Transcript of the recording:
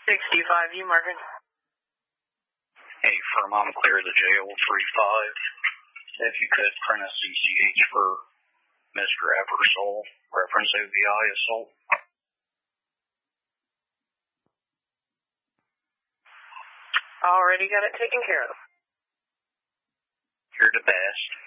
65, you marking? Hey, firm, I'm clear of the jail, 3-5. If you could print a CCH for Mr. Eversole, reference OVI assault. Already got it taken care of. You're the best.